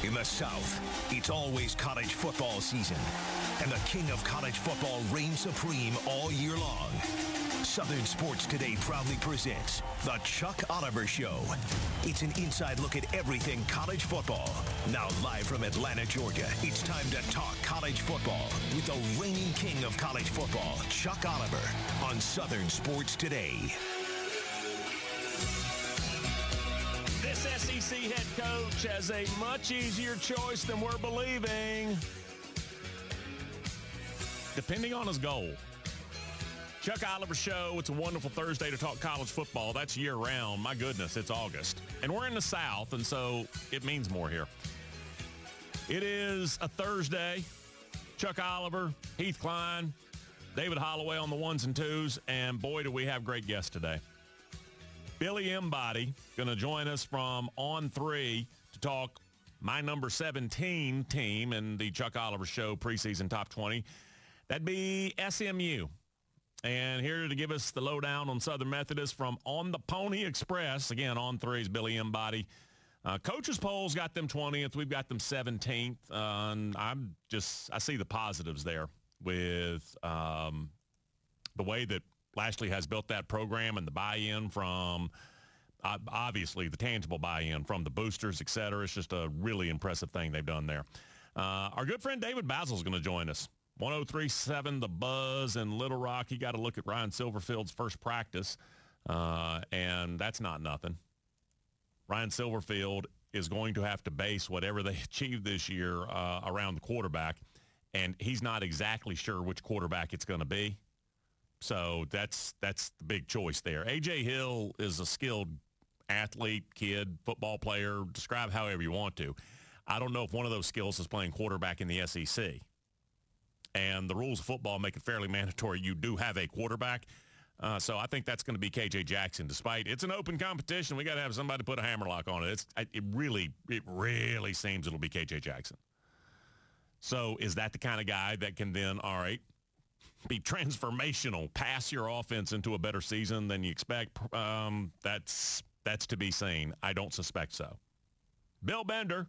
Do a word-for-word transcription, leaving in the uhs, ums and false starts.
In the South, it's always college football season, and the king of college football reigns supreme all year long. Southern Sports Today proudly presents The Chuck Oliver Show. It's an inside look at everything college football. Now live from Atlanta, Georgia, it's time to talk college football with the reigning king of college football, Chuck Oliver, on Southern Sports Today. This S E C head coach has a much easier choice than we're believing, depending on his goal. Chuck Oliver Show. It's a wonderful Thursday to talk college football. That's year-round. My goodness, it's August. And we're in the South, and so it means more here. It is a Thursday. Chuck Oliver, Heath Klein, David Holloway on the ones and twos, and boy, do we have great guests today. Billy Embody going to join us from On three to talk my number seventeen team in the Chuck Oliver Show preseason top twenty. That'd be S M U. And here to give us the lowdown on Southern Methodist from On the Pony Express, again, On three's Billy Embody. Uh, coaches polls got them twentieth. We've got them seventeenth. Uh, and I'm just, I see the positives there with um, the way that Lashley has built that program and the buy-in from, uh, obviously, the tangible buy-in from the boosters, et cetera. It's just a really impressive thing they've done there. Uh, our good friend David Basil is going to join us. one oh three point seven The Buzz in Little Rock. He got to look at Ryan Silverfield's first practice, uh, and that's not nothing. Ryan Silverfield is going to have to base whatever they achieve this year uh, around the quarterback, and he's not exactly sure which quarterback it's going to be. So that's that's the big choice there. A J. Hill is a skilled athlete, kid, football player. Describe however you want to. I don't know if one of those skills is playing quarterback in the S E C. And the rules of football make it fairly mandatory. You do have a quarterback. Uh, so I think that's going to be K J Jackson. Despite it's an open competition, we got to have somebody put a hammerlock on it. It's it really it really seems it'll be K J Jackson. So is that the kind of guy that can then, all right, be transformational, pass your offense into a better season than you expect? Um, that's that's to be seen. I don't suspect so. Bill Bender,